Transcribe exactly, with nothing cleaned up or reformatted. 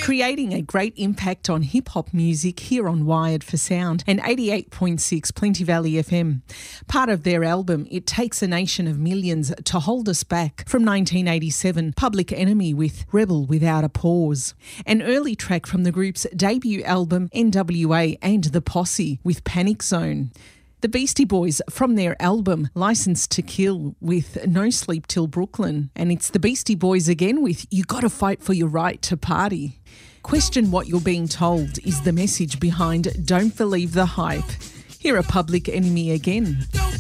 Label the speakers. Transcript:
Speaker 1: Creating a great impact on hip-hop music here on Wired for Sound and eighty-eight point six Plenty Valley F M. Part of their album, It Takes a Nation of Millions to Hold Us Back, from nineteen eighty-seven, Public Enemy with Rebel Without a Pause. An early track from the group's debut album, N W A and the Posse, with Panic Zone. The Beastie Boys from their album License to Kill with No Sleep Till Brooklyn. And it's the Beastie Boys again with You Gotta Fight for Your Right to Party. Question what you're being told is the message behind Don't Believe the Hype. Here are Public Enemy again.
Speaker 2: Don't